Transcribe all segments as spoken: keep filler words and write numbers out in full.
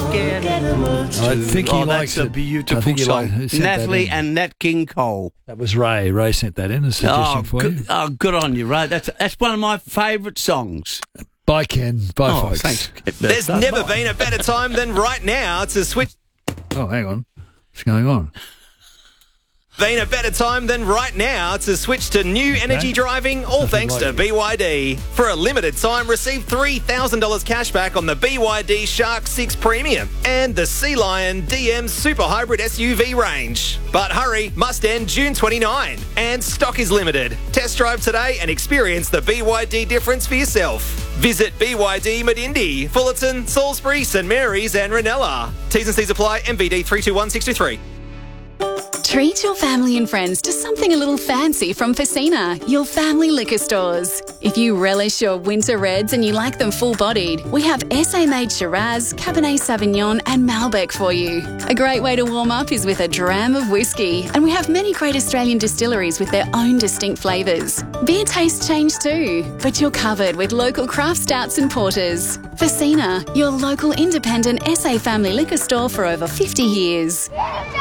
scared. I think he oh, likes that's a it. beautiful I think he song. li- he sent that Natalie in. and Nat King Cole. That was Ray. Ray sent that in as a suggestion Oh for good, you. oh, good on you, Ray. That's that's one of my favourite songs. Bye, Ken. Bye, Oh, folks. thanks. There's never been a better time than right now to switch. Oh, hang on. What's going on? Been a better time than right now to switch to new energy Okay. driving, all Nothing thanks like to it. B Y D. For a limited time, receive three thousand dollars cash back on the B Y D Shark six Premium and the Sea Lion D M Super Hybrid S U V range. But hurry, must end June twenty-ninth, and stock is limited. Test drive today and experience the B Y D difference for yourself. Visit B Y D Medindi, Fullerton, Salisbury, St Mary's and Ranella. T's and C's apply. M V D three two one six two three. Treat your family and friends to something a little fancy from Facina, your family liquor stores. If you relish your winter reds and you like them full-bodied, we have S A-made Shiraz, Cabernet Sauvignon and Malbec for you. A great way to warm up is with a dram of whiskey, and we have many great Australian distilleries with their own distinct flavours. Beer tastes change too, but you're covered with local craft stouts and porters. Facina, your local independent S A family liquor store for over fifty years.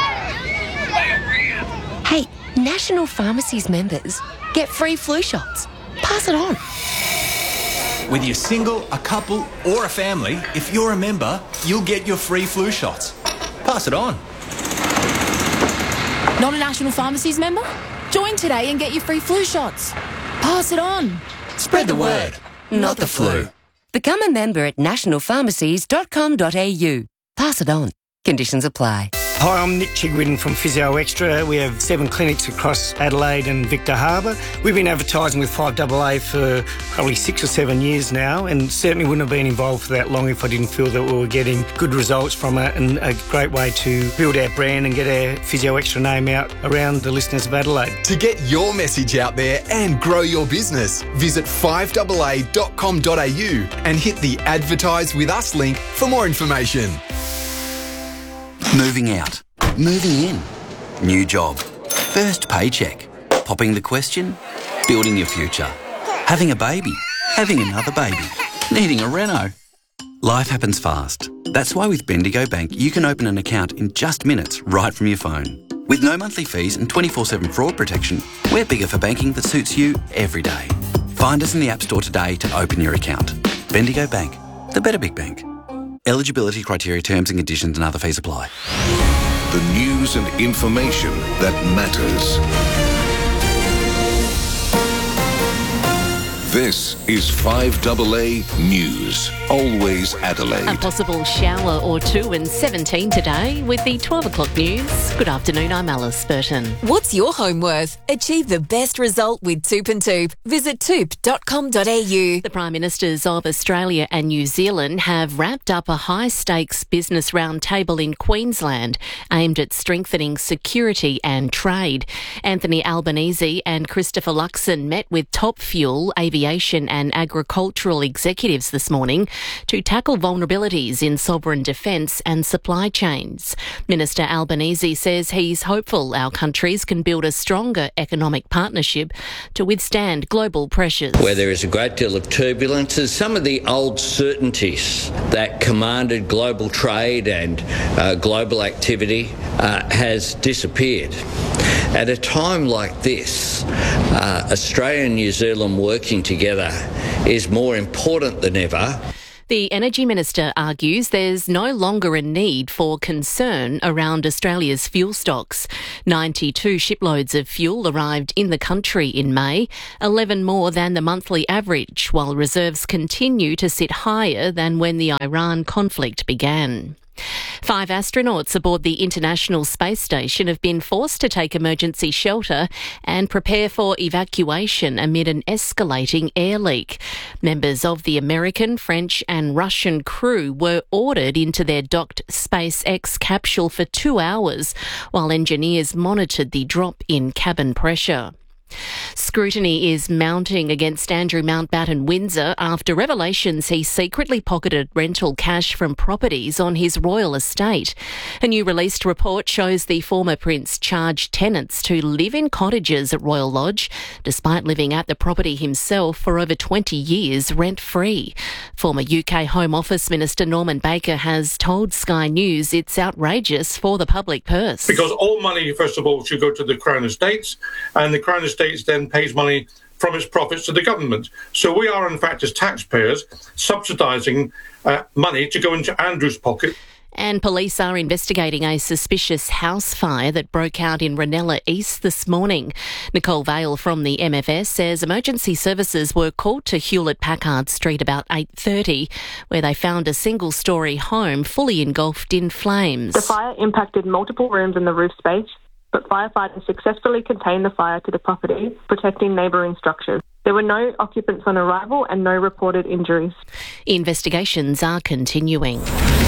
Hey, National Pharmacies members get free flu shots. Pass it on. Whether you're single, a couple or a family, if you're a member, you'll get your free flu shots. Pass it on. Not a National Pharmacies member? Join today and get your free flu shots. Pass it on. Spread the word, not the flu. Become a member at national pharmacies dot com dot a u. Pass it on. Conditions apply. Hi, I'm Nick Chigwin from Physio Extra. We have seven clinics across Adelaide and Victor Harbour. We've been advertising with five A A for probably six or seven years now, and certainly wouldn't have been involved for that long if I didn't feel that we were getting good results from it, and a great way to build our brand and get our Physio Extra name out around the listeners of Adelaide. To get your message out there and grow your business, visit five A A dot com dot a u and hit the Advertise With Us link for more information. Moving out. Moving in. New job. First paycheck. Popping the question. Building your future. Having a baby. Having another baby. Needing a reno. Life happens fast. That's why with Bendigo Bank you can open an account in just minutes right from your phone. With no monthly fees and twenty-four seven fraud protection, we're bigger for banking that suits you every day. Find us in the App Store today to open your account. Bendigo Bank. The better big bank. Eligibility criteria, terms and conditions and other fees apply. The news and information that matters. This is five A A News. Always Adelaide. A possible shower or two and seventeen today with the twelve o'clock news. Good afternoon, I'm Alice Burton. What's your home worth? Achieve the best result with Toop and Toop. Visit toop dot com dot a u. The Prime Ministers of Australia and New Zealand have wrapped up a high-stakes business roundtable in Queensland aimed at strengthening security and trade. Anthony Albanese and Christopher Luxon met with top fuel, aviation and agricultural executives this morning to tackle vulnerabilities in sovereign defence and supply chains. Minister Albanese says he's hopeful our countries can build a stronger economic partnership to withstand global pressures. Where there is a great deal of turbulence, as some of the old certainties that commanded global trade and uh, global activity uh, has disappeared. At a time like this, uh, Australia and New Zealand working together is more important than ever. The Energy Minister argues there's no longer a need for concern around Australia's fuel stocks. ninety-two shiploads of fuel arrived in the country in May, eleven more than the monthly average, while reserves continue to sit higher than when the Iran conflict began. Five astronauts aboard the International Space Station have been forced to take emergency shelter and prepare for evacuation amid an escalating air leak. Members of the American, French and Russian crew were ordered into their docked SpaceX capsule for two hours while engineers monitored the drop in cabin pressure. Scrutiny is mounting against Andrew Mountbatten Windsor after revelations he secretly pocketed rental cash from properties on his royal estate. A new released report shows the former prince charged tenants to live in cottages at Royal Lodge, despite living at the property himself for over twenty years rent-free. Former U K Home Office Minister Norman Baker has told Sky News it's outrageous for the public purse. Because all money, first of all, should go to the Crown Estates, and the Crown Estates then pays money from its profits to the government. So we are, in fact, as taxpayers, subsidising uh, money to go into Andrew's pocket. And police are investigating a suspicious house fire that broke out in Ranella East this morning. Nicole Vale from the M F S says emergency services were called to Hewlett-Packard Street about eight thirty, where they found a single-storey home fully engulfed in flames. The fire impacted multiple rooms in the roof space, but firefighters successfully contained the fire to the property, protecting neighbouring structures. There were no occupants on arrival and no reported injuries. Investigations are continuing.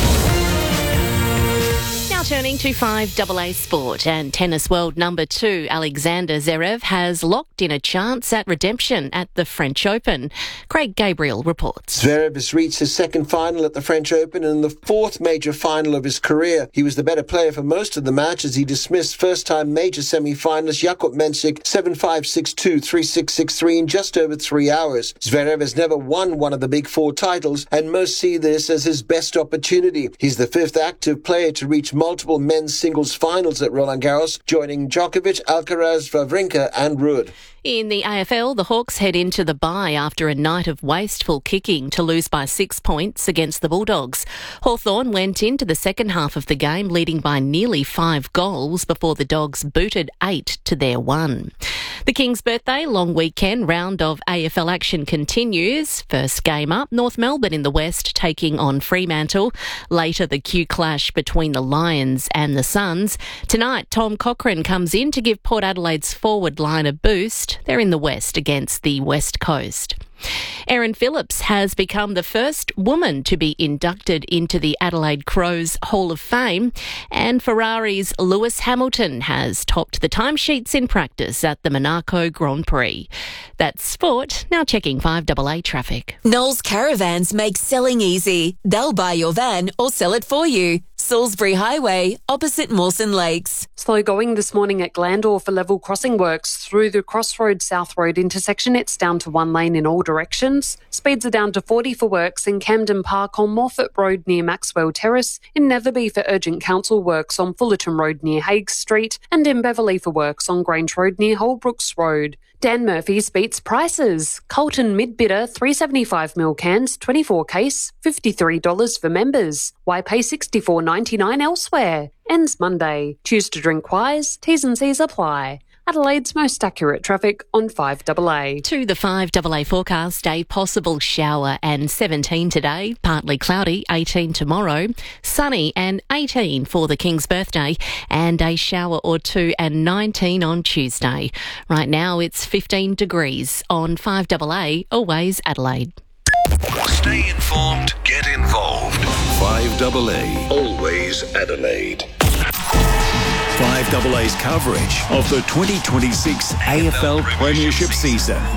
Now turning to five double A Sport, and tennis world number two Alexander Zverev has locked in a chance at redemption at the French Open. Craig Gabriel reports. Zverev has reached his second final at the French Open and the fourth major final of his career. He was the better player for most of the match as he dismissed first-time major semi-finalist Jakub Mensik seven five, six two, three six, six three in just over three hours. Zverev has never won one of the big four titles, and most see this as his best opportunity. He's the fifth active player to reach multiple multiple men's singles finals at Roland Garros, joining Djokovic, Alcaraz, Wawrinka and Ruud. In the A F L, the Hawks head into the bye after a night of wasteful kicking to lose by six points against the Bulldogs. Hawthorn went into the second half of the game leading by nearly five goals before the Dogs booted eight to their one. The King's birthday long weekend round of A F L action continues. First game up, North Melbourne in the West taking on Fremantle. Later, the Q clash between the Lions and the Suns. Tonight, Tom Cochrane comes in to give Port Adelaide's forward line a boost. They're in the West against the West Coast. Erin Phillips has become the first woman to be inducted into the Adelaide Crows Hall of Fame, and Ferrari's Lewis Hamilton has topped the timesheets in practice at the Monaco Grand Prix. That's sport. Now checking five double A traffic. Knowles Caravans make selling easy. They'll buy your van or sell it for you. Salisbury Highway, opposite Mawson Lakes. Slow going this morning at Glandore for level crossing works through the Crossroads South Road intersection. It's down to one lane in all directions. Speeds are down to forty for works in Camden Park on Morfett Road near Maxwell Terrace, in Netherby for urgent council works on Fullerton Road near Hague Street, and in Beverley for works on Grange Road near Holbrooks Road. Dan Murphy's beats prices. Colton mid-bitter three seventy-five mil cans, twenty-four case, fifty-three dollars for members. Why pay sixty-four ninety-nine elsewhere? Ends Monday. Choose to drink wise. T's and C's apply. Adelaide's most accurate traffic on five double A. To the five double A forecast, a possible shower and seventeen today, partly cloudy, eighteen tomorrow, sunny and eighteen for the King's birthday, and a shower or two and nineteen on Tuesday. Right now it's fifteen degrees on five double A, always Adelaide. Stay informed, get involved. five double A, always Adelaide. five double A's coverage of the twenty twenty-six A F L Premiership season. Um,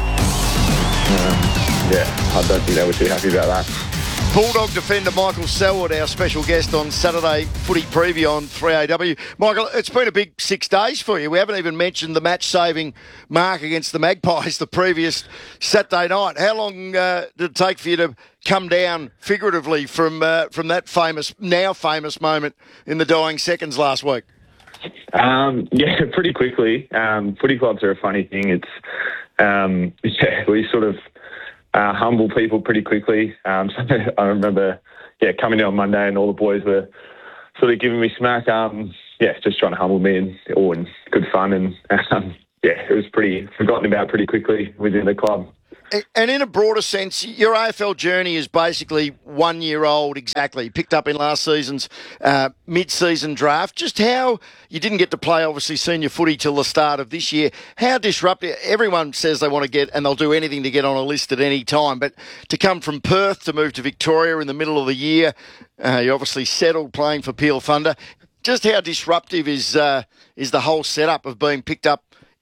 yeah, I don't think they were too happy about that. Bulldog defender Michael Selwood, our special guest on Saturday Footy Preview on three A W. Michael, it's been a big six days for you. We haven't even mentioned the match-saving mark against the Magpies the previous Saturday night. How long uh, did it take for you to come down figuratively from uh, from that famous, now famous moment in the dying seconds last week? Um, yeah, pretty quickly. Um, footy clubs are a funny thing. It's um, yeah, we sort of uh, humble people pretty quickly. Um, so I remember, yeah, coming in on Monday and all the boys were sort of giving me smack. Um, yeah, just trying to humble me and all in good fun. And um, yeah, it was pretty forgotten about pretty quickly within the club. And in a broader sense, your A F L journey is basically one year old exactly. Picked up in last season's uh, mid-season draft. Just how you didn't get to play, obviously, senior footy till the start of this year. How disruptive? Everyone says they want to get, and they'll do anything to get on a list at any time. But to come from Perth to move to Victoria in the middle of the year, uh, you obviously settled playing for Peel Thunder. Just how disruptive is uh, is the whole setup of being picked up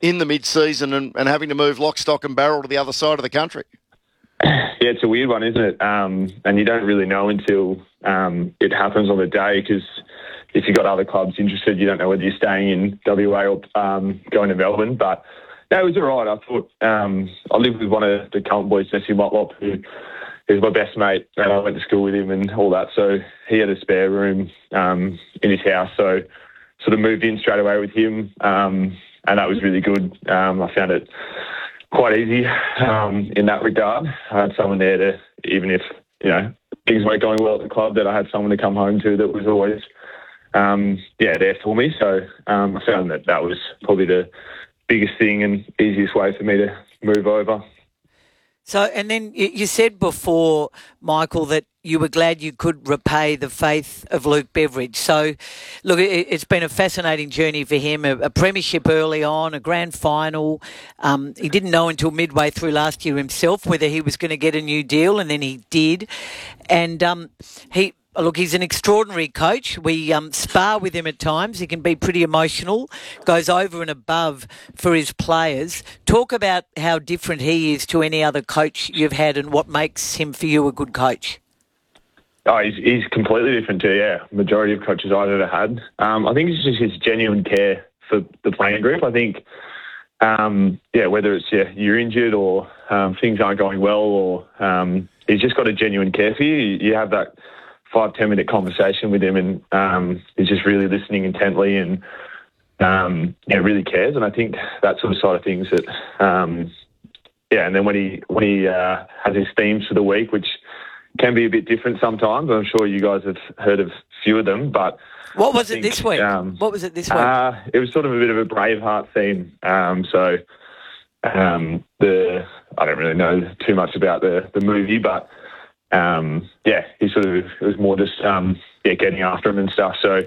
in the mid-season and, and having to move lock, stock and barrel to the other side of the country? Yeah, it's a weird one, isn't it? Um, and you don't really know until um, it happens on the day, because if you've got other clubs interested, you don't know whether you're staying in W A or um, going to Melbourne. But no, it was all right. I thought um, I lived with one of the Carlton boys, Jesse Motlop, who is my best mate, and I went to school with him and all that. So he had a spare room um, in his house, so sort of moved in straight away with him, um, and that was really good. Um, I found it quite easy um, in that regard. I had someone there to, even if, you know, things weren't going well at the club, that I had someone to come home to that was always, um, yeah, there for me. So um, I found that that was probably the biggest thing and easiest way for me to move over. So, and then you, you said before, Michael, that you were glad you could repay the faith of Luke Beveridge. So, look, it, it's been a fascinating journey for him, a, a premiership early on, a grand final. Um, he didn't know until midway through last year himself whether he was going to get a new deal, and then he did. And um, he... Look, he's an extraordinary coach. We um, spar with him at times. He can be pretty emotional, goes over and above for his players. Talk about how different he is to any other coach you've had and what makes him for you a good coach. Oh, he's, he's completely different to, yeah, majority of coaches I've ever had. Um, I think it's just his genuine care for the playing group. I think, um, yeah, whether it's yeah, you're injured or um, things aren't going well, or um, he's just got a genuine care for you. You, you have that five, ten minute conversation with him, and um, he's just really listening intently and um, yeah, really cares. And I think that sort of side of things that, um, yeah. And then when he when he uh, has his themes for the week, which can be a bit different sometimes. I'm sure you guys have heard of a few of them, but what was I it think, this week? Um, what was it this week? Uh, it was sort of a bit of a Braveheart theme. Um, so um, the I don't really know too much about the the movie, but. Um, yeah, he sort of, it was more just, um, yeah, getting after him and stuff. So,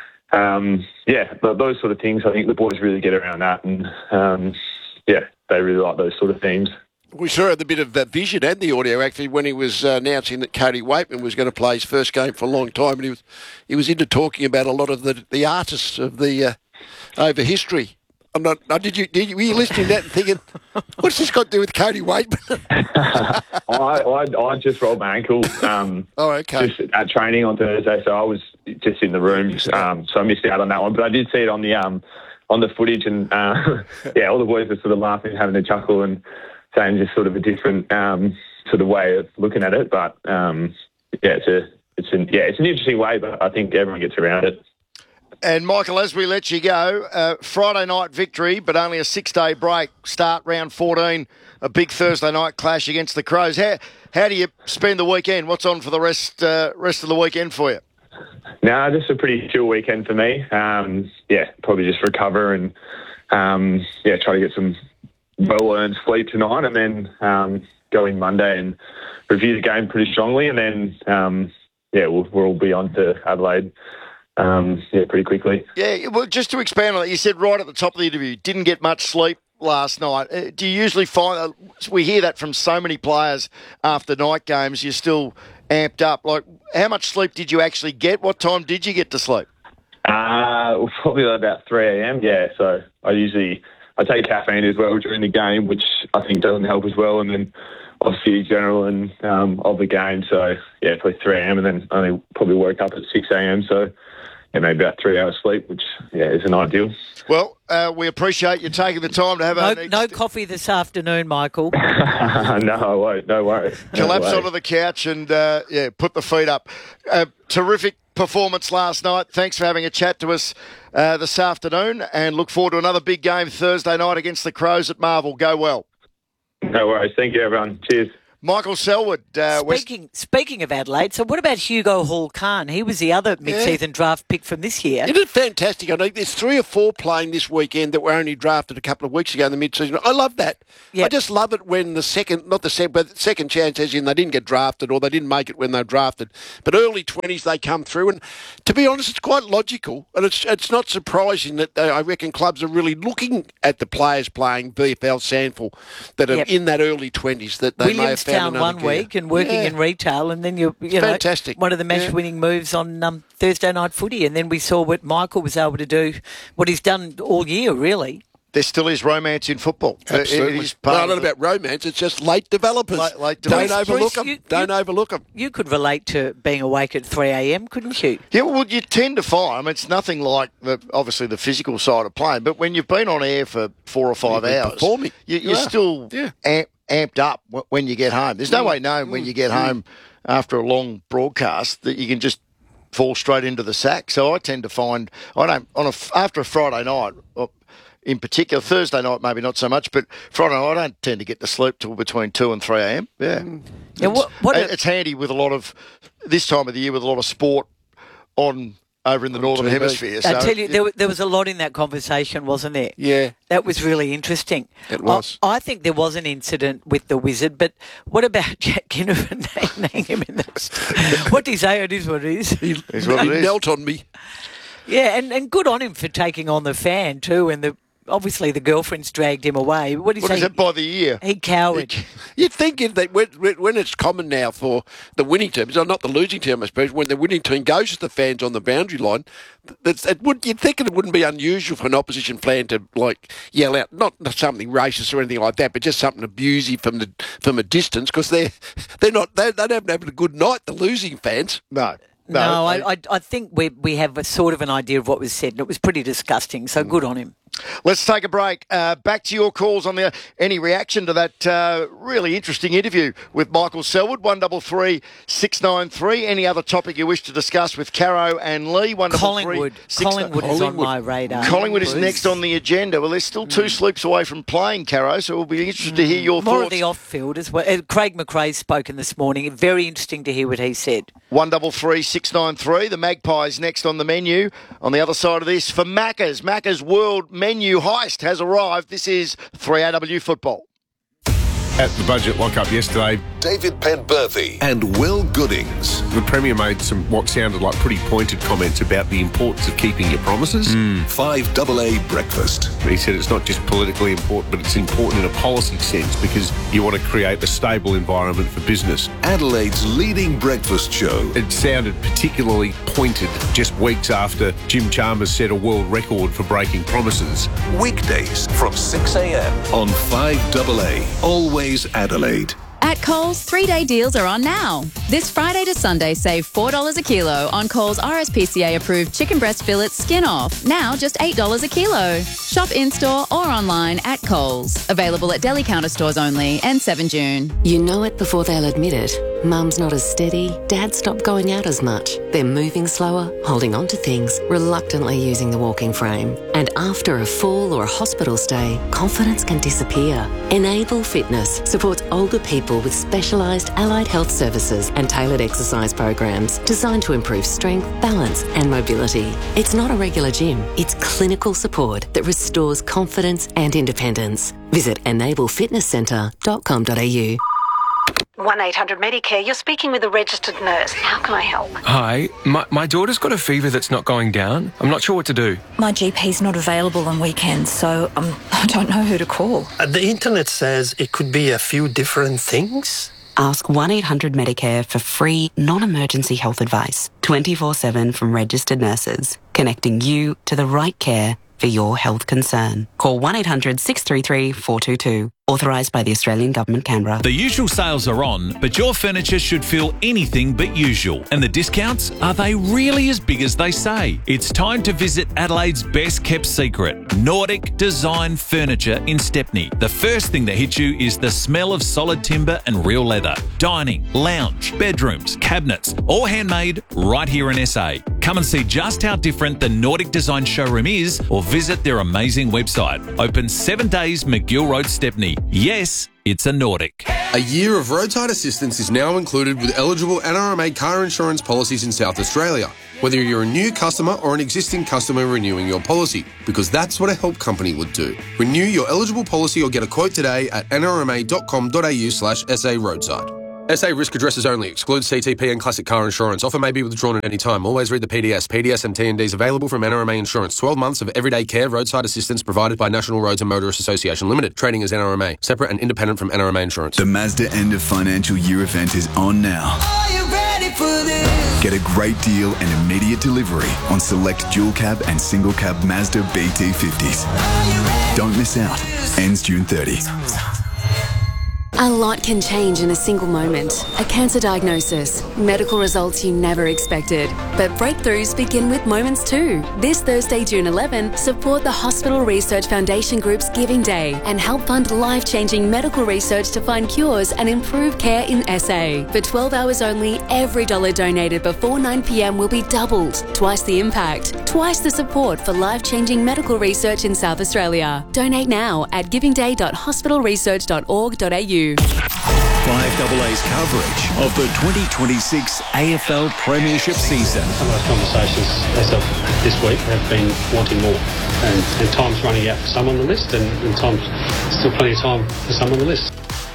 um, yeah, but those sort of things, I think the boys really get around that, and, um, yeah, they really like those sort of themes. We saw the bit of that vision and the audio actually when he was uh, announcing that Cody Waitman was going to play his first game for a long time, and he was he was into talking about a lot of the the artists of the uh, over history. I'm not. No, did you? Did you? Were you listening to that and thinking, what's this got to do with Cody Waitman? I, I I just rolled my ankle. Um, oh, okay. Just at training on Thursday, so I was just in the room, um, so I missed out on that one. But I did see it on the um on the footage, and uh, yeah, all the boys were sort of laughing, having a chuckle, and saying just sort of a different um sort of way of looking at it. But um yeah, it's a it's an yeah it's an interesting way, but I think everyone gets around it. And, Michael, as we let you go, uh, Friday night victory, but only a six-day break. Start round fourteen, a big Thursday night clash against the Crows. How how do you spend the weekend? What's on for the rest uh, rest of the weekend for you? No, just a pretty chill weekend for me. Um, yeah, probably just recover and, um, yeah, try to get some well-earned sleep tonight, and then um, go in Monday and review the game pretty strongly, and then, um, yeah, we'll, we'll be on to Adelaide. Um, yeah, pretty quickly. Yeah, well, just to expand on that, you said right at the top of the interview, didn't get much sleep last night. Uh, do you usually find, uh, we hear that from so many players after night games, you're still amped up. Like, how much sleep did you actually get? What time did you get to sleep? Uh, probably about three a.m, yeah. So I usually, I take caffeine as well during the game, which I think doesn't help as well. And then obviously general and um, of the game. So, yeah, probably three a.m, and then only probably woke up at six a.m, so yeah, maybe about three hours sleep, which, yeah, isn't ideal. Well, uh, we appreciate you taking the time to have no, our next... No coffee this afternoon, Michael. No, I won't. No worries. Collapse no onto the couch and, uh, yeah, put the feet up. Uh, terrific performance last night. Thanks for having a chat to us uh, this afternoon, and look forward to another big game Thursday night against the Crows at Marvel. Go well. No worries. Thank you, everyone. Cheers. Michael Selwood. Uh, speaking West... speaking of Adelaide, so what about Hugo Hall-Khan? He was the other mid-season yeah. draft pick from this year. It is fantastic. I know there's three or four playing this weekend that were only drafted a couple of weeks ago in the mid-season. I love that. Yep. I just love it when the second, not the second, but second chance, as in they didn't get drafted or they didn't make it when they were drafted, but early twenties they come through. And to be honest, it's quite logical, and it's it's not surprising that they, I reckon clubs are really looking at the players playing V F L Sandful that are yep. in that early twenties that they may have found another one gear. week and working yeah. in retail, and then you're you know, fantastic. One of the match-winning yeah. moves on um, Thursday night footy, and then we saw what Michael was able to do, what he's done all year, really. there still is romance in football. Absolutely. It is part no, of not the- about romance. It's just late developers. Late- late Don't developers. overlook Bruce, them. you- Don't overlook them. You could relate to being awake at three a.m, couldn't you? Yeah, well, you tend to find, I mean, it's nothing like, the, obviously, the physical side of playing, but when you've been on air for four or five You've been hours, performing. You, you're Yeah. still Yeah. amp, amped up w- when you get home. There's no Mm. way knowing when you get Mm. home after a long broadcast that you can just fall straight into the sack. So I tend to find, I don't, on a, after a Friday night, or in particular, Thursday night maybe not so much, but Friday night I don't tend to get to sleep till between two and three a.m. Yeah. Yeah, what, what It- it's handy with a lot of, this time of the year with a lot of sport on over in the Northern T V. Hemisphere. I So, tell you, there, wa- there was a lot in that conversation, wasn't there? Yeah. That was really interesting. It was. I, I think there was an incident with the Wizard, but what about Jack Ginnivan nagging him in the... What do you say? It is what it is. He, It's what he it is. knelt on me. Yeah, and, and good on him for taking on the fan too, and the obviously the girlfriend's dragged him away. What do you what say? is it by the ear? He cowered. You'd think if they, when, when it's common now for the winning team, so not the losing team, I suppose, when the winning team goes to the fans on the boundary line, that's, it would, you'd think it wouldn't be unusual for an opposition fan to like yell out, not something racist or anything like that, but just something abusive from the from a distance, because they're they're not they, they haven't had a good night. The losing fans, no. No, No, I, I, I think we we have a sort of an idea of what was said, and it was pretty disgusting. So good on him. Let's take a break. Uh, back to your calls on the any reaction to that uh, really interesting interview with Michael Selwood. One double three six nine three. Any other topic you wish to discuss with Caro and Lee? One Collingwood. Collingwood is on my radar. Collingwood is Bruce. next on the agenda. Well, they're still two sleeps away from playing, Caro. So we'll be interested to hear your More thoughts. of the off-field as well. Uh, Craig McRae's spoken this morning. Very interesting to hear what he said. One double three six nine three. The Magpies next on the menu. On the other side of this, for Macca's, Macca's World Menu Heist has arrived. This is three A W Football. At the budget lockup yesterday, David Penberthy and Will Goodings. the Premier made some what sounded like pretty pointed comments about the importance of keeping your promises. five double A Breakfast. He said it's not just politically important, but it's important in a policy sense because you want to create a stable environment for business. Adelaide's leading breakfast show. It sounded particularly pointed just weeks after Jim Chalmers set a world record for breaking promises. Weekdays from six a.m. on five double A. Always Adelaide. At Coles, three-day deals are on now. This Friday to Sunday, save four dollars a kilo on Coles R S P C A-approved chicken breast fillets skin off. Now just eight dollars a kilo. Shop in-store or online at Coles. Available at deli counter stores only and seven June. You know it before they'll admit it. Mum's not as steady, Dad's stopped going out as much. They're moving slower, holding on to things, reluctantly using the walking frame. And after a fall or a hospital stay, confidence can disappear. Enable Fitness supports older people with specialised allied health services and tailored exercise programs designed to improve strength, balance and mobility. It's not a regular gym, it's clinical support that restores confidence and independence. Visit enable fitness centre dot com dot a u. one eight hundred Medicare, you're speaking with a registered nurse. How can I help? Hi, my, my daughter's got a fever that's not going down. I'm not sure what to do. My G P's not available on weekends, so um, I don't know who to call. Uh, the internet says it could be a few different things. Ask one eight hundred Medicare for free, non-emergency health advice. twenty-four seven from registered nurses, connecting you to the right care for your health concern. Call one eight hundred six three three four two two. Authorised by the Australian Government, Canberra. The usual sales are on, but your furniture should feel anything but usual. And the discounts, are they really as big as they say? It's time to visit Adelaide's best kept secret, Nordic Design Furniture in Stepney. The first thing that hits you is the smell of solid timber and real leather. Dining, lounge, bedrooms, cabinets, all handmade right here in S A. Come and see just how different the Nordic Design showroom is or visit their amazing website. Open seven days, McGill Road, Stepney. Yes, it's a Nordic. A year of roadside assistance is now included with eligible N R M A car insurance policies in South Australia, whether you're a new customer or an existing customer renewing your policy, because that's what a help company would do. Renew your eligible policy or get a quote today at n r m a dot com dot a u slash s a roadside. S A risk addresses only. Excludes C T P and classic car insurance. Offer may be withdrawn at any time. Always read the P D S. P D S and T and Ds available from N R M A Insurance. twelve months of everyday care roadside assistance provided by National Roads and Motorists Association Limited. Trading as N R M A. Separate and independent from N R M A Insurance. The Mazda end of financial year event is on now. Are you ready for this? Get a great deal and immediate delivery on select dual cab and single cab Mazda B T fifties. Don't miss out. Ends June thirtieth. A lot can change in a single moment. A cancer diagnosis, medical results you never expected. But breakthroughs begin with moments too. This Thursday, June eleventh, support the Hospital Research Foundation Group's Giving Day and help fund life-changing medical research to find cures and improve care in S A. For twelve hours only, every dollar donated before nine p m will be doubled. Twice the impact, twice the support for life-changing medical research in South Australia. Donate now at giving day dot hospital research dot org dot a u. five double A's coverage of the twenty twenty-six A F L Premiership season. Some of those conversations as of this week have been wanting more, and, and time's running out for some on the list, and, and time's still plenty of time for some on the list.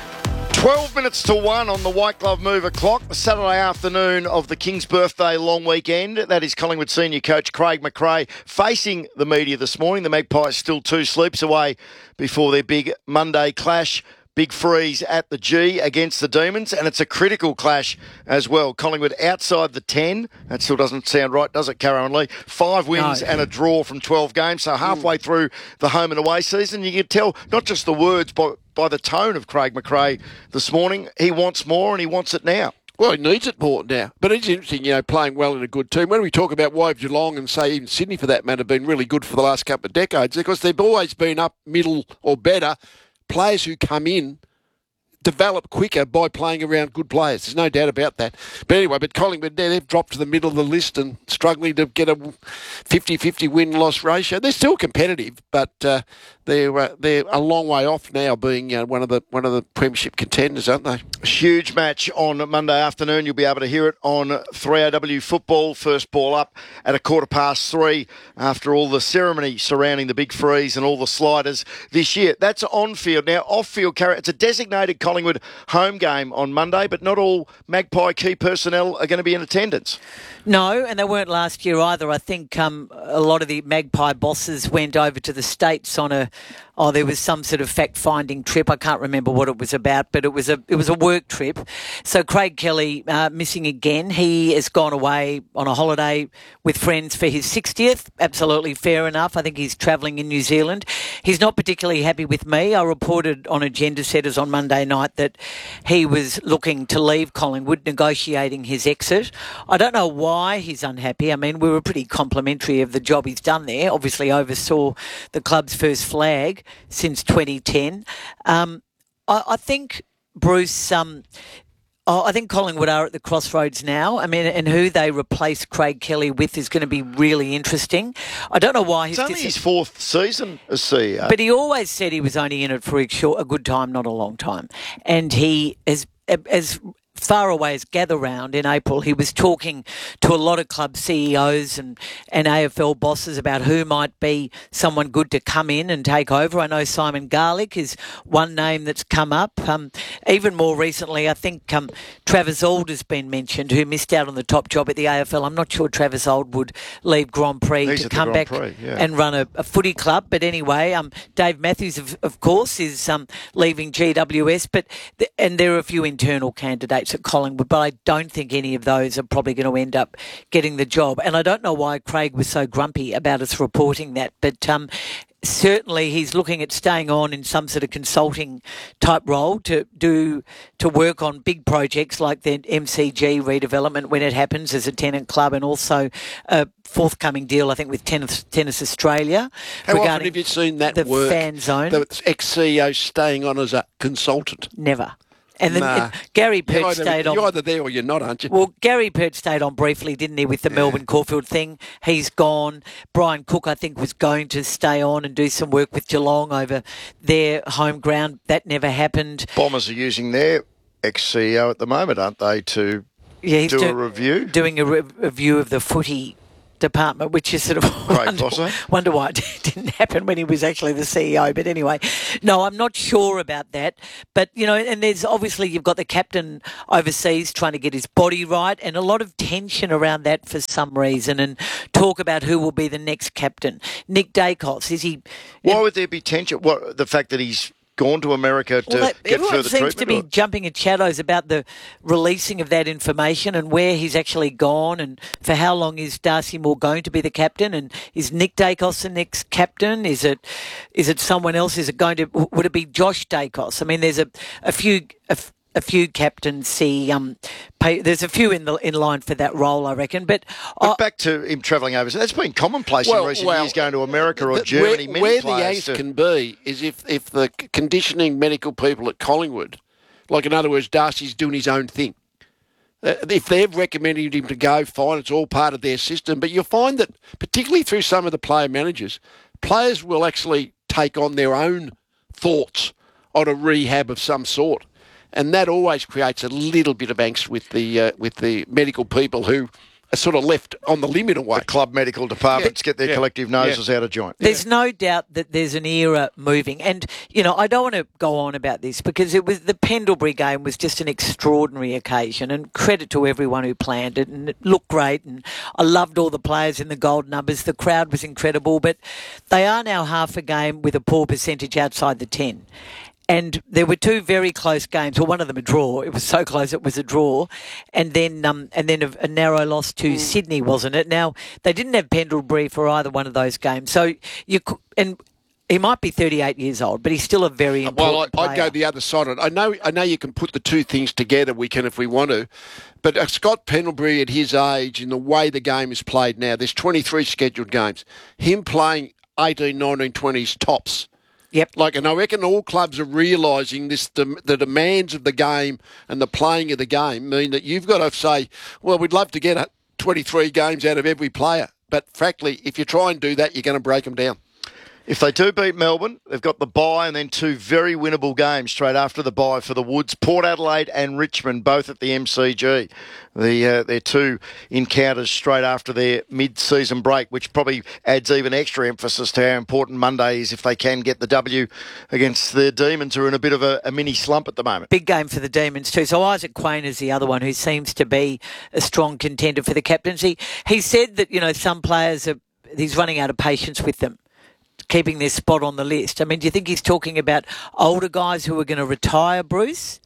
twelve minutes to one on the White Glove Mover clock, the Saturday afternoon of the King's Birthday long weekend. That is Collingwood senior coach Craig McRae facing the media this morning. The Magpies still two sleeps away before their big Monday clash. Big freeze at the G against the Demons, and it's a critical clash as well. Collingwood outside the ten. That still doesn't sound right, does it, Caro and Lee? Five wins no. and a draw from twelve games, so halfway mm. through the home and away season. You can tell not just the words, but by the tone of Craig McRae this morning. He wants more, and he wants it now. Well, he needs it more now. But it's interesting, you know, playing well in a good team. When we talk about why Geelong and, say, even Sydney, for that matter, have been really good for the last couple of decades, because they've always been up, middle or better. Players who come in develop quicker by playing around good players. There's no doubt about that. But anyway, but Collingwood, they've dropped to the middle of the list and struggling to get a fifty-fifty win-loss ratio. They're still competitive, but uh, they're uh, they're a long way off now being uh, one of the one of the premiership contenders, aren't they? A huge match on Monday afternoon. You'll be able to hear it on three A W football. First ball up at a quarter past three after all the ceremony surrounding the big freeze and all the sliders this year. That's on field. Now, off field, it's a designated Collingwood home game on Monday, but not all Magpie key personnel are going to be in attendance. No, and they weren't last year either. I think um, a lot of the Magpie bosses went over to the States on a, oh, there was some sort of fact-finding trip. I can't remember what it was about, but it was a it was a work trip. So Craig Kelly uh, missing again. He has gone away on a holiday with friends for his sixtieth. Absolutely fair enough. I think he's travelling in New Zealand. He's not particularly happy with me. I reported on Agenda Setters on Monday night that he was looking to leave Collingwood, negotiating his exit. I don't know why he's unhappy. I mean, we were pretty complimentary of the job he's done there. Obviously oversaw the club's first flag since twenty ten. Um, I, I think, Bruce, um, oh, I think Collingwood are at the crossroads now. I mean, and who they replace Craig Kelly with is going to be really interesting. I don't know why he's... It's only dis- his fourth season as C E O. But he always said he was only in it for a, short, a good time, not a long time. And he is... as far away as Gather Round in April, he was talking to a lot of club C E Os and, and A F L bosses about who might be someone good to come in and take over. I know Simon Garlick is one name that's come up. Um, even more recently, I think um, Travis Auld has been mentioned, who missed out on the top job at the A F L. I'm not sure Travis Auld would leave Grand Prix He's to come back Prix, yeah. and run a, a footy club. But anyway, um, Dave Matthews, of, of course, is um, leaving G W S. But th- and there are a few internal candidates at Collingwood, but I don't think any of those are probably going to end up getting the job. And I don't know why Craig was so grumpy about us reporting that, but um, certainly he's looking at staying on in some sort of consulting type role to do to work on big projects like the M C G redevelopment when it happens as a tenant club, and also a forthcoming deal, I think, with Tennis, Tennis Australia. How often have you seen that the work? Fan zone. The ex-C E O staying on as a consultant? Never. And then nah. and Gary Pert you're either, stayed on. You're either there or you're not, aren't you? Well, Gary Pert stayed on briefly, didn't he, with the yeah. Melbourne Caulfield thing? He's gone. Brian Cook, I think, was going to stay on and do some work with Geelong over their home ground. That never happened. Bombers are using their ex-C E O at the moment, aren't they, to yeah, he's do, do a review? Doing a re- review of the footy department, which is sort of wonder, wonder why it didn't happen when he was actually the C E O. But anyway, no, I'm not sure about that. But, you know, and there's obviously you've got the captain overseas trying to get his body right, and a lot of tension around that for some reason, and talk about who will be the next captain. Nick Dacos, is he... Why would there be tension? What, the fact that he's gone to America to well, that, get everyone further seems treatment? to be or? jumping at shadows about the releasing of that information and where he's actually gone and for how long is Darcy Moore going to be the captain, and is Nick Dacos the next captain? Is it is it someone else? Is it going to would it be Josh Dacos? I mean, there's a a few. A, A few captaincy, um, pay, there's a few in the in line for that role, I reckon. But, but uh, back to him travelling overseas, that's been commonplace well, in recent well, years, going to America or the, Germany. Where, Many where the players ace to... can be is if, if the conditioning medical people at Collingwood, like in other words, Darcy's doing his own thing. Uh, if they've recommended him to go, fine, it's all part of their system. But you'll find that, particularly through some of the player managers, players will actually take on their own thoughts on a rehab of some sort. And that always creates a little bit of angst with the uh, with the medical people who are sort of left on the limit away. The club medical departments Yeah. get their Yeah. collective noses Yeah. out of joint. There's yeah. no doubt that there's an era moving. And, you know, I don't want to go on about this because it was the Pendlebury game was just an extraordinary occasion, and credit to everyone who planned it, and it looked great, and I loved all the players in the gold numbers. The crowd was incredible, but they are now half a game with a poor percentage outside the ten. And there were two very close games. Well, one of them a draw. It was so close it was a draw. And then um, and then a, a narrow loss to mm. Sydney, wasn't it? Now, they didn't have Pendlebury for either one of those games. So you could, and he might be thirty-eight years old, but he's still a very important Well, I, player. I'd go the other side of it. I know, I know you can put the two things together. We can if we want to. But uh, Scott Pendlebury at his age, in the way the game is played now, there's twenty-three scheduled games. Him playing eighteen, nineteen, twenties tops. Yep. Like, and I reckon all clubs are realising this, the, the demands of the game and the playing of the game mean that you've got to say, well, we'd love to get twenty-three games out of every player. But frankly, if you try and do that, you're going to break them down. If they do beat Melbourne, they've got the bye and then two very winnable games straight after the bye for the Woods. Port Adelaide and Richmond, both at the M C G. The uh, their two encounters straight after their mid-season break, which probably adds even extra emphasis to how important Monday is if they can get the W against the Demons, who are in a bit of a, a mini slump at the moment. Big game for the Demons too. So Isaac Quain is the other one who seems to be a strong contender for the captaincy. He said that, you know, some players are, he's running out of patience with them, keeping their spot on the list. I mean, do you think he's talking about older guys who are going to retire, Bruce?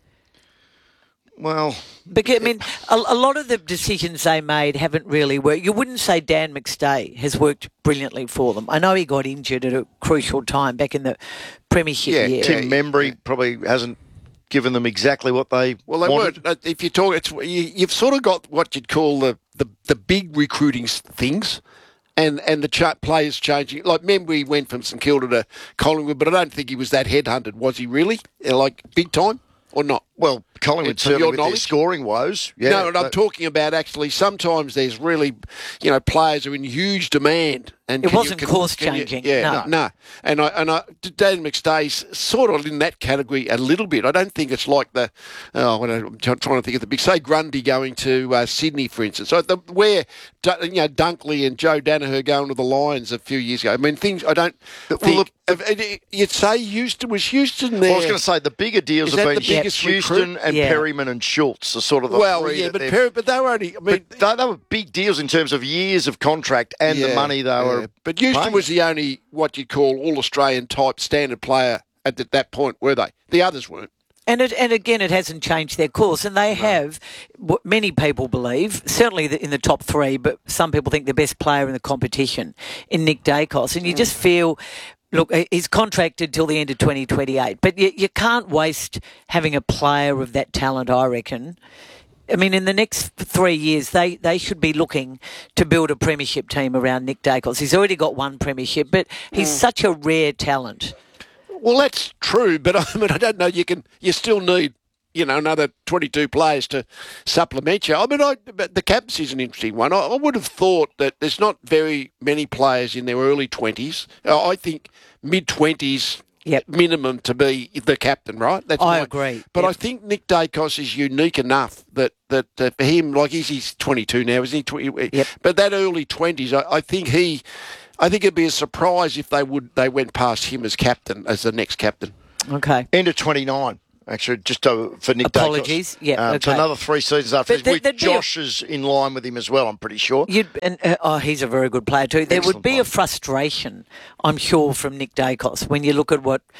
Well, because I mean, a, a lot of the decisions they made haven't really worked. You wouldn't say Dan McStay has worked brilliantly for them. I know he got injured at a crucial time back in the Premiership yeah, year. Tim Membry yeah. probably hasn't given them exactly what they well, they wanted. weren't. If you talk, it's you, you've sort of got what you'd call the the, the big recruiting things. And and the ch- players changing. Like, Membry went from St Kilda to Collingwood, but I don't think he was that headhunted. Was he really? Like, big time or not? Well, Collingwood certainly with knowledge? their scoring woes. Yeah, no, and but... I'm talking about actually sometimes there's really, you know, players are in huge demand. And it wasn't you, can, course can changing. You, yeah, no. no, no. And I and I, Dan McStay's sort of in that category a little bit. I don't think it's like the, oh, when I'm trying to think of the big, say Grundy going to uh, Sydney, for instance. So the, where, you know, Dunkley and Joe Danaher going to the Lions a few years ago. I mean, things I don't think. Well, look, you'd say Houston, was Houston there? Well, I was going to say the bigger deals Is have that been the biggest Houston recruit? and Yeah. Perryman and Schultz are sort of the well, three. yeah, that but they've- Perry, but they were only. I mean, But they, they were big deals in terms of years of contract and the Yeah, money they yeah. were. But Houston paying. was the only what you'd call all-Australian type standard player at th- that point, were they? The others weren't. And it, and again, it hasn't changed their course. And they have, what many people believe, certainly the, in the top three, but some people think the best player in the competition in Nick Dacos. And you just feel, look, he's contracted till the end of twenty twenty-eight. But you, you can't waste having a player of that talent, I reckon. I mean, in the next three years, they, they should be looking to build a premiership team around Nick Dacos. He's already got one premiership, but he's mm. such a rare talent. Well, that's true, but I mean, I don't know. You can, you still need, you know, another twenty-two players to supplement you. I mean, I, but the captaincy is an interesting one. I, I would have thought that there's not very many players in their early twenties. I think mid twenties. Yep. Minimum to be the captain, right? That's I my, agree. But yep. I think Nick Dacos is unique enough that, that, that for him, like he's, he's twenty-two now, isn't he? twenty, yep. But that early twenties, I, I think he, I think it'd be a surprise if they would they went past him as captain, as the next captain. Okay. End of twenty-nine. Actually, just uh, for Nick Apologies. Dacos. Yeah, um, okay. So another three seasons after But this, there- with there'd be a- Josh is in line with him as well, I'm pretty sure. You'd, and, uh, oh, he's a very good player too. There Excellent would be player. a frustration, I'm sure, from Nick Dacos when you look at what,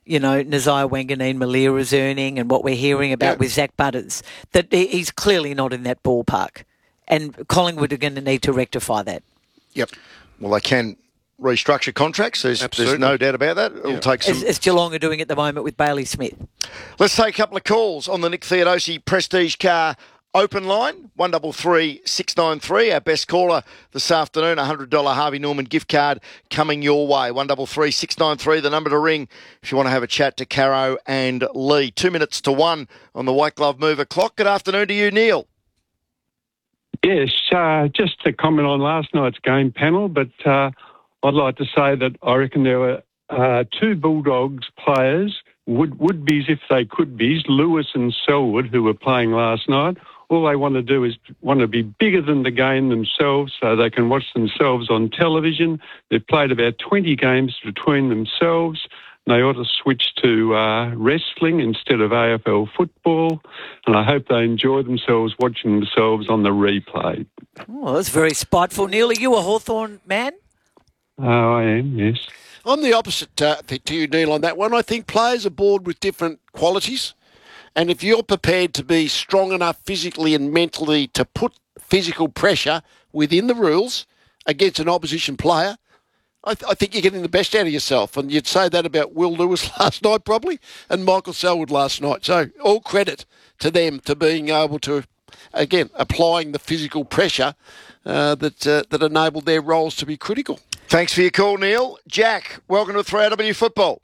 you know, Nazaya Wanganeen Malia is earning and what we're hearing about yeah. with Zach Butters, that he's clearly not in that ballpark. And Collingwood are going to need to rectify that. Yep. Well, they can restructure contracts. There's, there's no doubt about that. It'll yeah. take some... As, as Geelong are doing at the moment with Bailey Smith. Let's take a couple of calls on the Nick Theodosi Prestige Car open line, one double three six nine three. Our best caller this afternoon, a one hundred dollars Harvey Norman gift card coming your way. one double three six nine three, the number to ring if you want to have a chat to Caro and Lee. Two minutes to one on the White Glove Mover clock. Good afternoon to you, Neil. Yes, uh, just to comment on last night's game panel, but uh, I'd like to say that I reckon there were uh, two Bulldogs players, would, would-be's if they could be's, Lewis and Selwood, who were playing last night. All they want to do is want to be bigger than the game themselves so they can watch themselves on television. They've played about twenty games between themselves. They ought to switch to uh, wrestling instead of A F L football, and I hope they enjoy themselves watching themselves on the replay. Oh, that's very spiteful. Neil, are you a Hawthorn man? Oh, I am, yes. I'm the opposite uh, to you, Neil, on that one. I think players are born with different qualities. And if you're prepared to be strong enough physically and mentally to put physical pressure within the rules against an opposition player, I, th- I think you're getting the best out of yourself. And you'd say that about Will Lewis last night probably and Michael Selwood last night. So all credit to them to being able to, again, applying the physical pressure uh, that uh, that enabled their roles to be critical. Thanks for your call, Neil. Jack, welcome to three R W Football.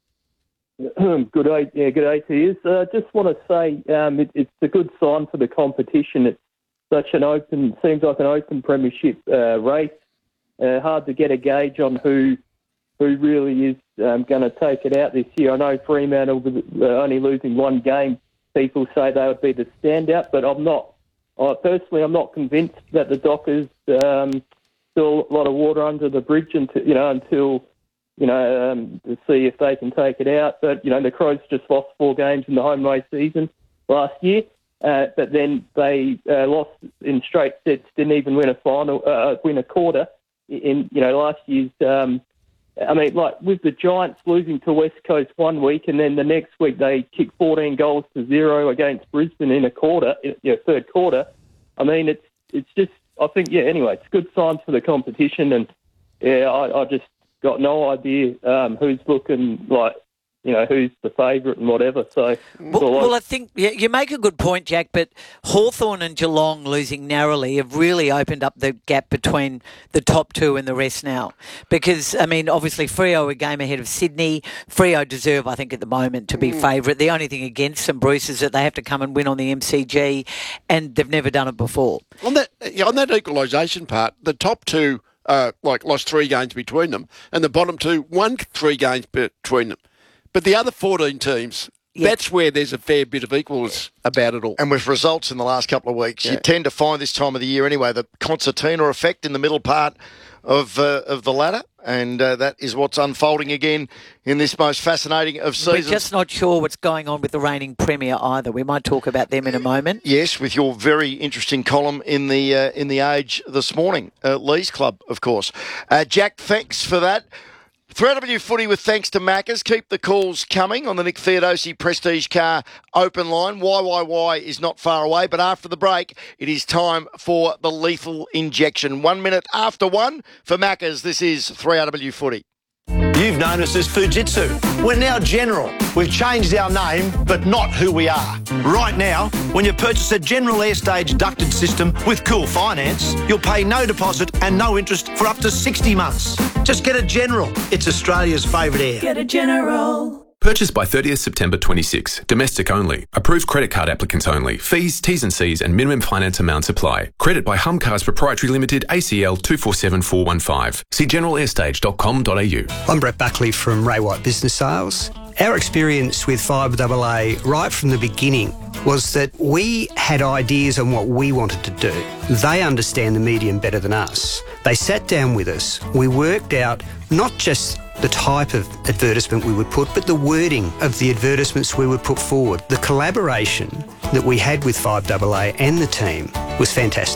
Good day, yeah, good day to you. So I just want to say um, it, it's a good sign for the competition. It's such an open, seems like an open premiership uh, race. Uh, hard to get a gauge on who who really is um, going to take it out this year. I know Fremantle uh, only losing one game. People say they would be the standout, but I'm not. I personally, I'm not convinced that the Dockers um, still a lot of water under the bridge until you know until. you know, um, to see if they can take it out. But, you know, the Crows just lost four games in the home race season last year, uh, but then they uh, lost in straight sets, didn't even win a final, uh, win a quarter in, you know, last year's... Um, I mean, like, with the Giants losing to West Coast one week and then the next week they kicked fourteen goals to zero against Brisbane in a quarter, you know, third quarter. I mean, it's it's just, I think, yeah, anyway, it's good signs for the competition and, yeah, I, I just... got no idea um, who's looking like, you know, who's the favourite and whatever. So, well, well, I think yeah, you make a good point, Jack, but Hawthorn and Geelong losing narrowly have really opened up the gap between the top two and the rest now. Because, I mean, obviously Freo are a game ahead of Sydney. Freo deserve, I think, at the moment to be mm. favourite. The only thing against them, Bruce, is that they have to come and win on the M C G, and they've never done it before. On that, yeah, on that equalisation part, the top two... Uh, like lost three games between them, and the bottom two won three games between them. But the other fourteen teams, yep. that's where there's a fair bit of equals about it all. And with results in the last couple of weeks, yeah. you tend to find this time of the year anyway, the concertina effect in the middle part of uh, of the ladder, and uh, that is what's unfolding again in this most fascinating of seasons. We're just not sure what's going on with the reigning premier either. We might talk about them in a moment. Yes, with your very interesting column in the uh, in the Age this morning, uh, Lee's Club, of course. Uh, Jack, thanks for that. three R W Footy with thanks to Maccas. Keep the calls coming on the Nick Theodosi Prestige Car open line. Y Y Y is not far away, but after the break, it is time for the lethal injection. One minute after one for Maccas. This is three R W Footy. You've known us as Fujitsu. We're now General. We've changed our name, but not who we are. Right now, when you purchase a General Airstage ducted system with Cool Finance, you'll pay no deposit and no interest for up to sixty months. Just get a General. It's Australia's favourite air. Get a General. Purchased by thirtieth September twenty-six. Domestic only. Approved credit card applicants only. Fees, T's and C's and minimum finance amounts apply. Credit by Humcars Proprietary Limited, A C L two four seven four one five. See general airstage dot com dot a u. I'm Brett Buckley from Ray White Business Sales. Our experience with five A A right from the beginning was that we had ideas on what we wanted to do. They understand the medium better than us. They sat down with us. We worked out not just the type of advertisement we would put, but the wording of the advertisements we would put forward. The collaboration that we had with five A A and the team was fantastic.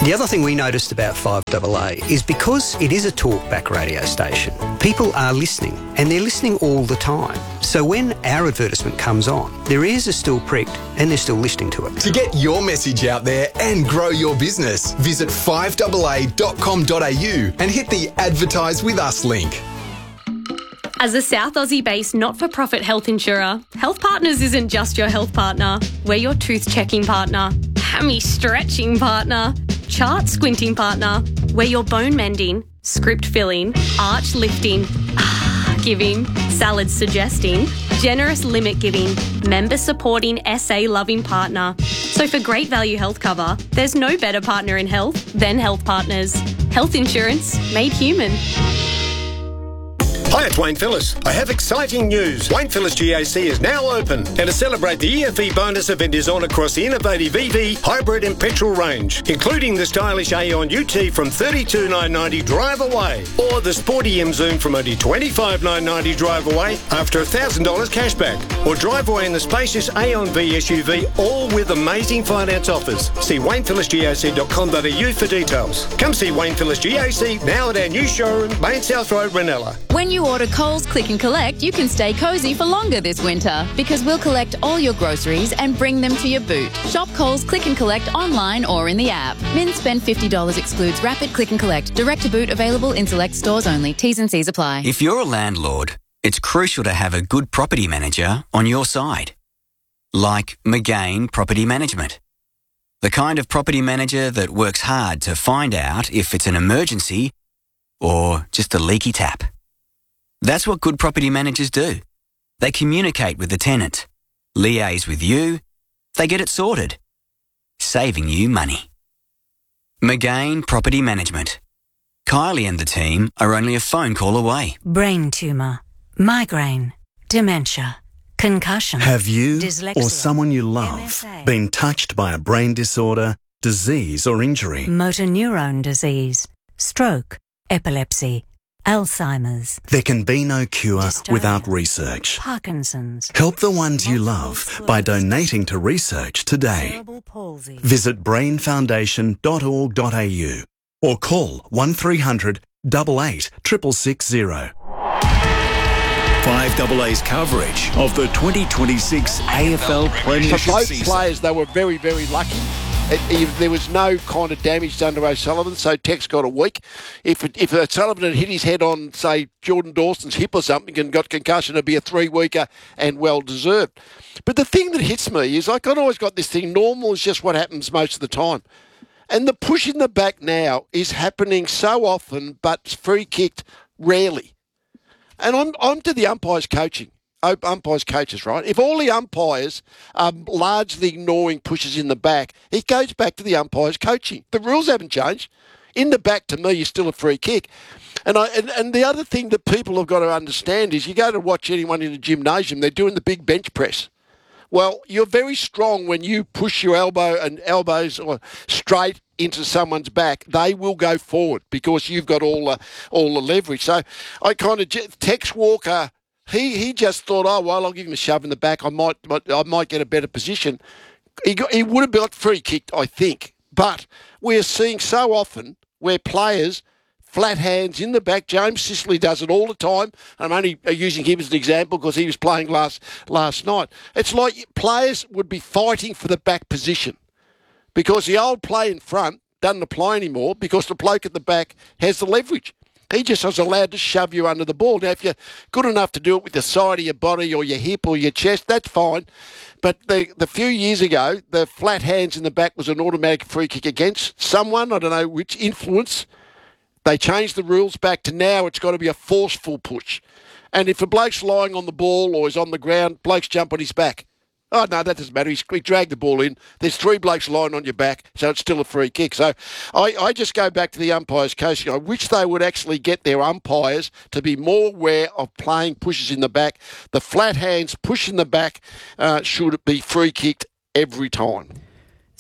The other thing we noticed about five A A is because it is a talkback radio station, people are listening, and they're listening all the time. So when our advertisement comes on, their ears are still pricked and they're still listening to it. To get your message out there and grow your business, visit five A A dot com dot a u and hit the Advertise With Us link. As a South Aussie-based not-for-profit health insurer, Health Partners isn't just your health partner. We're your tooth-checking partner, hammy-stretching partner, chart-squinting partner. We're your bone-mending, script-filling, arch-lifting, ah-giving, salad-suggesting, generous limit-giving, member-supporting, S A-loving partner. So for great value health cover, there's no better partner in health than Health Partners. Health insurance made human. Hi, it's Wayne Phillips. I have exciting news. Wayne Phillips G A C is now open, and to celebrate, the E F E bonus event is on across the innovative E V, hybrid and petrol range, including the stylish Aeon U T from thirty-two thousand nine hundred ninety drive away, or the sporty M Zoom from only twenty-five thousand nine hundred ninety drive away after one thousand dollars cashback, or drive away in the spacious Aeon V S U V, all with amazing finance offers. See wayne phillips g a c dot com dot a u for details. Come see Wayne Phillips G A C now at our new showroom, Main South Road, Ranella. When you order Coles Click and Collect, you can stay cosy for longer this winter because we'll collect all your groceries and bring them to your boot. Shop Coles Click and Collect online or in the app. Min spend fifty dollars excludes Rapid Click and Collect. Direct to boot available in select stores only. T's and C's apply. If you're a landlord, it's crucial to have a good property manager on your side. Like McGain Property Management. The kind of property manager that works hard to find out if it's an emergency or just a leaky tap. That's what good property managers do. They communicate with the tenant, liaise with you, they get it sorted, saving you money. McGain Property Management. Kylie and the team are only a phone call away. Brain tumour, migraine, dementia, concussion. Have you dyslexia, or someone you love M S A, been touched by a brain disorder, disease or injury? motor neurone disease, stroke, epilepsy, Alzheimer's. There can be no cure Dystonia, without research. Parkinson's. Help the ones you love by donating to research today. Cerebral palsy. Visit brain foundation dot org dot a u or call one three hundred, eight eight, six six six zero. five A A's coverage of the twenty twenty-six A F L Premiership For both season. players, they were very, very lucky. It, it, there was no kind of damage done to O'Sullivan, so Tex got a week. If it, if O'Sullivan had hit his head on, say, Jordan Dawson's hip or something and got concussion, it'd be a three-weeker and well-deserved. But the thing that hits me is, like, I've always got this thing, normal is just what happens most of the time. And the push in the back now is happening so often, but free-kicked rarely. And I'm, I'm to the umpires coaching. Umpires coaches, right? If all the umpires are largely ignoring pushes in the back, it goes back to the umpires coaching. The rules haven't changed. In the back, to me, is still a free kick. And, I, and and the other thing that people have got to understand is you go to watch anyone in a gymnasium, they're doing the big bench press. Well, you're very strong when you push your elbow and elbows or straight into someone's back. They will go forward because you've got all the, all the leverage. So I kind of, Tex Walker, He he just thought, oh, well, I'll give him a shove in the back. I might I might get a better position. He got, he would have got free kicked, I think. But we're seeing so often where players, flat hands in the back. James Sicily does it all the time. I'm only using him as an example because he was playing last last night. It's like players would be fighting for the back position because the old play in front doesn't apply anymore because the bloke at the back has the leverage. He just was allowed to shove you under the ball. Now, if you're good enough to do it with the side of your body or your hip or your chest, that's fine. But the, the few years ago, the flat hands in the back was an automatic free kick against someone. I don't know which influence. They changed the rules back to now it's got to be a forceful push. And if a bloke's lying on the ball or is on the ground, blokes jump on his back. Oh, no, that doesn't matter. He's, he dragged the ball in. There's three blokes lying on your back, so it's still a free kick. So I, I just go back to the umpires coaching. I wish they would actually get their umpires to be more aware of playing pushes in the back. The flat hands push in the back uh, should be free kicked every time.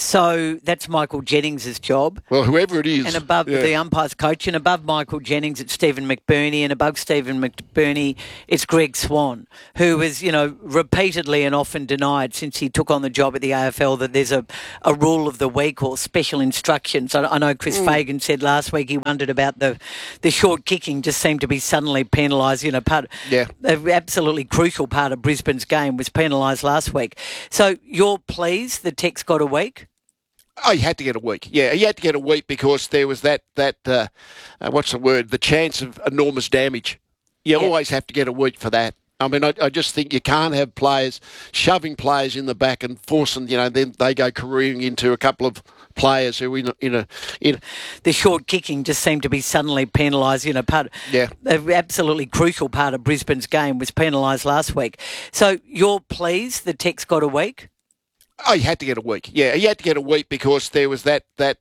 So that's Michael Jennings' job. Well, whoever it is. And above yeah. the umpires coach, and above Michael Jennings, it's Stephen McBurney, and above Stephen McBurney, it's Greg Swan, who has, you know, repeatedly and often denied since he took on the job at the A F L that there's a, a rule of the week or special instructions. I, I know Chris mm. Fagan said last week he wondered about the, the short kicking just seemed to be suddenly penalised. You know, part yeah. an absolutely crucial part of Brisbane's game was penalised last week. So you're pleased the Tech's got a week? Oh, he had to get a week. Yeah, he had to get a week because there was that, that uh, uh, what's the word, the chance of enormous damage. You yeah. always have to get a week for that. I mean, I, I just think you can't have players shoving players in the back and forcing, you know, then they go careering into a couple of players who in a, in a, in a the short kicking just seemed to be suddenly penalised. You know, part yeah, an absolutely crucial part of Brisbane's game was penalised last week. So you're pleased the Tech's got a week? Oh, he had to get a week. Yeah, he had to get a week because there was that, that